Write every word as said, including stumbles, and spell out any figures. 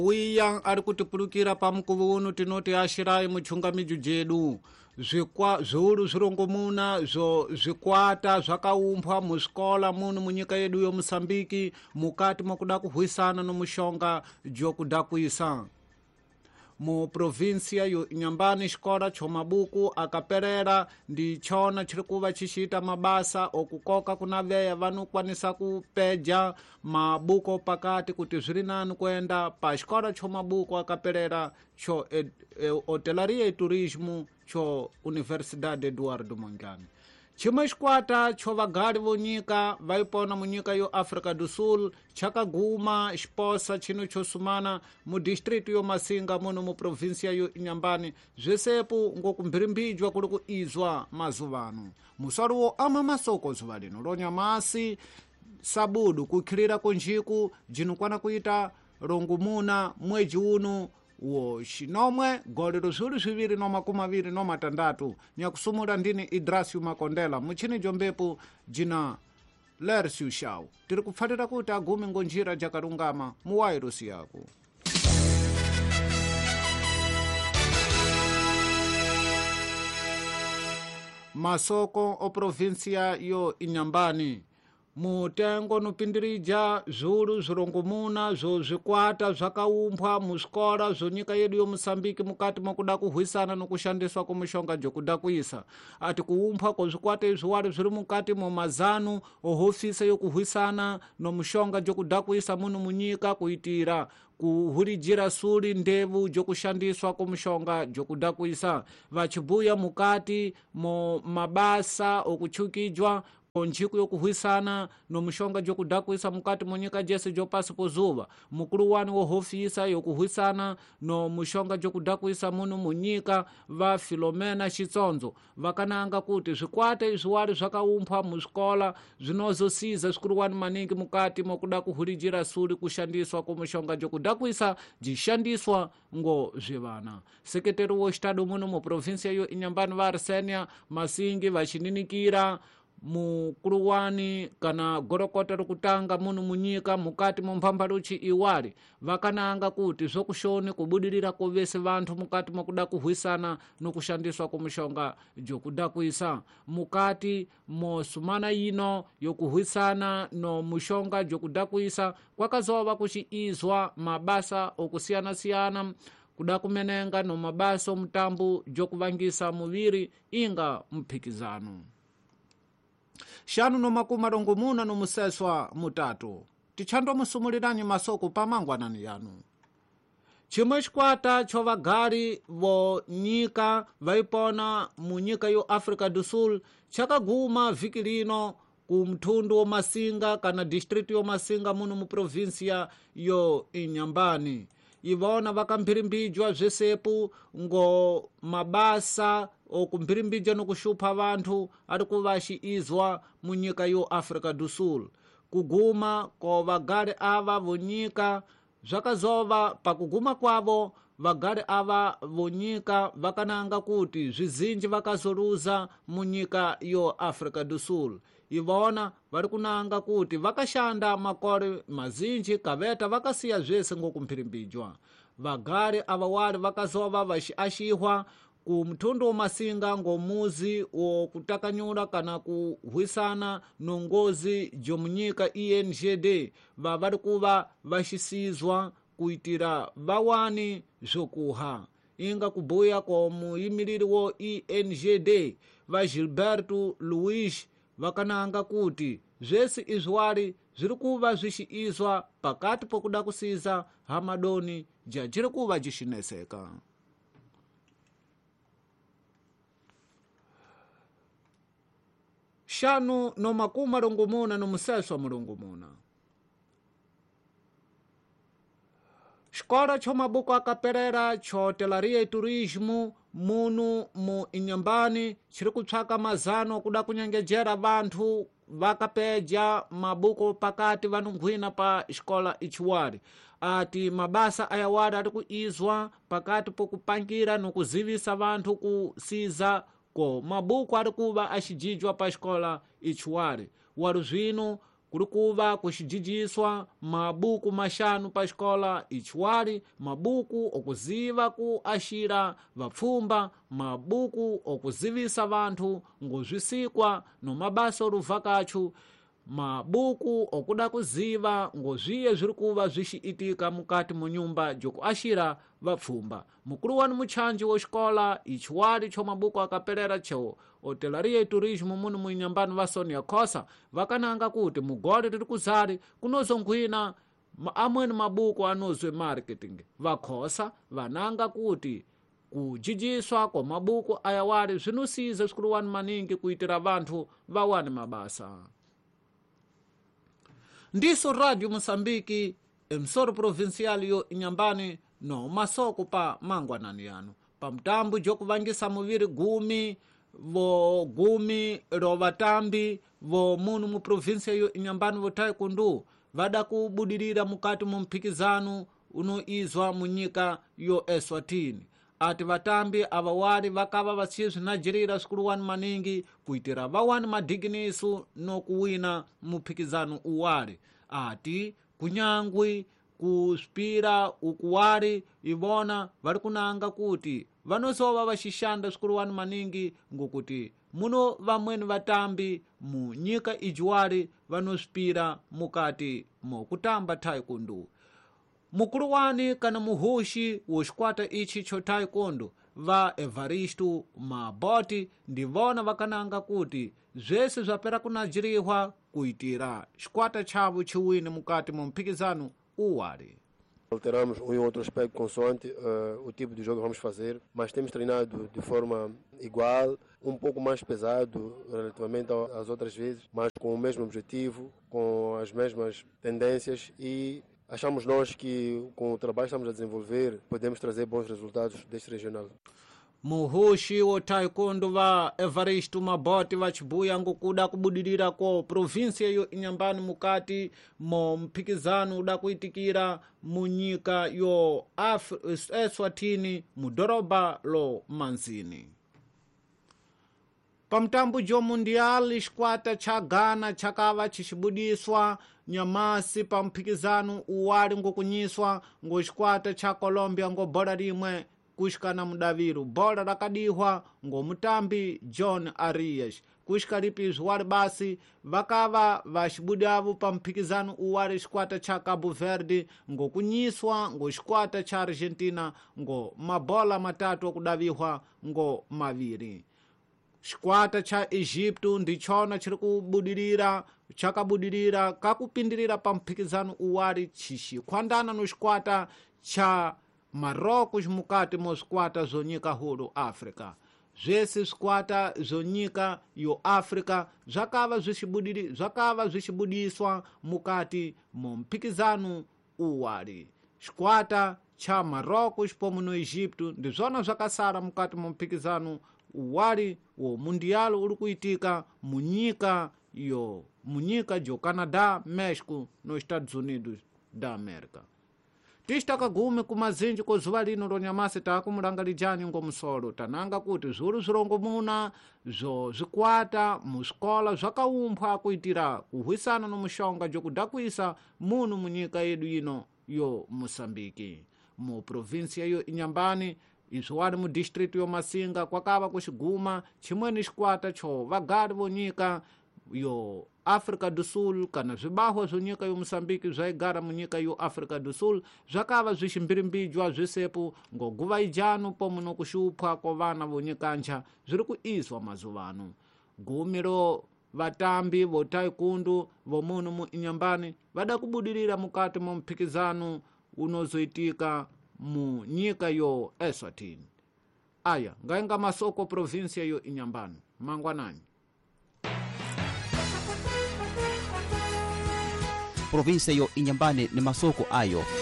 wiya ari kutipulukira pa mkuvu uno tinoti ashirai muchungamiju jedu zvikwa zulu zvirongomuna zo zvikwata zvakaumbwa muzvikola muno munyika yedu yo Mosambiki mukati mwakuda kuhwisana nomushonga jokudakwisa mu provinsia yo Inhambane xikola chomabuku akaperera ndi chona chiri kuva chixita mabasa okukoka kunaveya vanokwanisa kupeja mabuko pakati kuti zviri nani kuenda pa xikola chomabuku akaperera cho e, e, hotelaria e turismo cho Universidade Eduardo Mondlane. Chimwe xikwata cho vagali vonyika vaipona munyika yo África do Sul chakaguma xiposa chino chosumana mu distrito yo Masinga muno mu provinsia yo Inhambane zvesepo ngokumbilimbidwa kuli kuizwa mazuvano musaruwo ama masoko zuva lino lonyamasi sabudu kukhilira kunjiku jinukwana kuita rongumuna mweji uno wo xinomwe golero zulu zviviri no makumi aviri no matandatu nyakusumula ndini Idrasio Makondela muchini jombepo jina Lercio Shau tiri kupfatira kuti agume ngonjira jakarungama muwairosi yako. Masoko o provinsia yo Inhambane mutengo nupindirija zulu zvirongomuna zo zvikwata zvakaumbwa muzvikola zvonyika yedu yo Mosambiki mukati mwakuda kuhwisana nokushandiswa kumushonga jokudakwisa ati kuumbwa kozvikwata izviwari zviri mukati momazanu ohofisa yokuhwisana nomushonga jokudakwisa muno munyika kuitira kuhurijira suli ndevu jokushandiswa kumushonga jokudakwisa vachibuya mukati mo mabasa okuchukijwa konjiku yokuhwisana nomushonga jokudakwisa mukati munyika jese jopasi pozuva mukulu wani wohofisa yokuhwisana nomushonga jokudakwisa muno munyika va Filomena Chitsonzo vakananga kuti zvikwata izviwari zvakaumbwa muzvikola zvinozosiza zvikulu wani maningi mukati mwakuda kuhurijira suli kushandiswa kumushonga jokudakwisa jishandiswa ngo zvevana. Sekretari woxitado muno mu provinsia yo Inhambane va Arsenia Masingi vachininikira mukulu wani kana gorokota rokutanga muno munyika mukati momphambalochi iwari vakananga kuti zokushoni kubudirira kovese vanthu mukati mwakuda kuhwisana nokushandiswa kumushonga jokudakwisa mukati mosumana ino yokuhwisana no mushonga jokudakwisa kwakazova kuchiizwa mabasa okusiyana-siyana kuda kumenenga no mabasa omutambo jokuvangisa muviri inga mphikizano. Xanu no makumi arongomuna no museswa mutatu tichando musumuliranyi masoko pamangwanani yanu. Chimwe xikwata cho vagali vo nyika vaipona mu nyika yo África do Sul chakaguma viki lino ku mthundu wo Masinga kana distrito yo Masinga muno mu provinsia yo Inhambane ivona vakamphirimbidwa zvesepo ngo mabasa okumphirimbidwa nokuxupha vanthu ari kuvaxiizwa munyika yo África do Sul kuguma ko vagali ava vonyika zvakazova pakuguma kwavo vagali ava vonyika vakananga kuti zvizinji vakazoluza munyika yo África do Sul ivona vari kunanga kuti vakaxanda makore mazinji kaveta vakasiya zvese ngokumphirimbidwa vagali ava wari vakazova vaxiaxihwa ku mthundu wo Masinga ngomuzi wokutakanyula kana kuhwisana nongozi jomunyika E N G D vavari kuva vaxisizwa kuitira vawani zokuha inga kubuya ko muyimiliri wo E N G D va Gilberto Luiz vakananga kuti zvesi izwari zviri kuva zvixiizwa pakati pokuda kusiza hamadoni jajiri kuva jixineseka. Xanu no makumi arongomuna no museswa mulongomuna xikola chomabuku akaperera cho hotelaria e turismo muno mu Inhambane chiri kutsvaka mazano kuda kunyengejera vanthu vakapeja mabuku pakati vanongwina pa xikola ichiwari ati mabasa ayawari ari kuizwa pakati pokupangira nokuzivisa vanthu kusiza ko mabuku ari kuva axijijwa pa xikola ichiwari wari zwino kuli kuva kuxijijiswa mabuku maxanu pa xikola ichiwali, mabuku okuziva ku axira vapfumba, mabuku okuzivisa vanthu ngozvisikwa no mabasa oluvakachu, mabuku okuda kuziva ngozviye zviri kuva zvixiitika mukati mu nyumba jokuaxira vapfumba. Mukulu wanu muchanji wa xikola ichiwali cho mabuku akaperera cho hotelaria e turismo muno mu Inhambane va Sonia Khosa vakananga kuti mugole riri kuzari kunozongwina amweni mabuku anozwe marketing. Vakhosa vananga kuti kujijiswa kwa mabuku ayawali zvinosiza zvikulu wanu maningi kuitira vanthu vawane mabasa. Ndiso Radio Moçambique, emissora provincial yo Inhambane no masoko pa mangwanani yanu. Pa mtambu jokuvangisa muviri gumi, vo gumi ro vatambi, vo munu mu provincia yo Inhambane vo taekwondo, vada kubudirira mukati mu mpikizano unoizwa munyika yo Eswatini. Ati vatambi avawari vakava vasizwi najirira sikulu wanu maningi kuitira vawani madiginisu no kuwina muphikizano uwari. Ati kunyangwi kuspira ukuwari ivona vari kunanga kuti vanosova vaxixanda sikulu wanu maningi ngokuti muno vamweni vatambi mu nyika ijiwari vanospira mukati mo kutamba taekwondo. Mukulu wani kana muhushi woxikwata ichi cho taekwondo va Evaristo Maboti ndivona vakananga kuti zvese zvapera kunajirihwa kuitira xikwata chavo chiwine mukati mu mphikizano uwari. Alteramos um e outro aspecto consoante uh, o tipo de jogo que vamos fazer, mas temos treinado de forma igual, um pouco mais pesado relativamente às outras vezes, mas com o mesmo objetivo, com as mesmas tendências e achamos nós que com o trabalho que estamos a desenvolver podemos trazer bons resultados deste regional. Muhushi wo taekwondo va Evaristo Maboti vachibuya ngokuda kubudirira ko provinsia yo Inhambane mukati mo mphikizano uda kuitikira munyika yo Eswatini mudoroba lo Manzini. Pamtambu jo mundial xikwata cha Ghana chakava chixibudiswa nyamasi pa mphikizano uwali ngokunyiswa ngoxikwata cha Colombia ngobola rimwe kuxikana mudaviru. Bola rakadihwa ngomutambi John Arias. Kuxika lipizwi wali basi vakava vaxibudavu pa mphikizano uwali xikwata cha Cabo Verde ngokunyiswa ngoxikwata cha Argentina ngo mabola matatu okudavihwa ngo maviri. Xikwata cha Egipto ndichona chiri kubudirira chakabudirira kakupindirira pa mphikizano uwali chixikhwandana no xikwata cha Marrocos mukati mo swikwata zonyika hulu Africa. Zvese swikwata zonyika yo Africa zvakava zvixibudiri zvakava zvixibudiswa mukati mo mphikizano uwali. Xikwata cha Marrocos pomo no Egipto ndizvona zvakasara mukati mo mphikizano uwali wo mundial uri kuitika munyika yo munyika jo Canadá, México no Estados Unidos da América. Tixitakagume kumazinji ko zuva lino lonyamasi takumulangalijani ngomusolo tananga kuti zulu zilongomuna zo zikwata musikola zvakaumpha kuitira kuhwisana no mushonga jokudakwisa muno munyika yedu ino yo Moçambique. Mu provinsia yo Inhambane izvo wali mu district yo Masinga kwakava kuxiguma chimweni xikwata cho vagari vonyika yo África do Sul kana zvibaho zonyika yo Moçambique zvaigara munyika yo África do Sul zvakava zviximbirimbidwa zvisepo ngoguva ijanu pomo no kuxupha kwa vana vonyikanja zviri kuizwa mazuvano. Gumi ro vatambi vo taekwondo vomuno mu Inhambane vada kubudirira mukati mo mphikizano unozoitika mu nyika yo Eswatini. Aya ngaenga masoko provinsia yo Inhambane mangwanani. Provinsia yo Inhambane ni masoko ayo.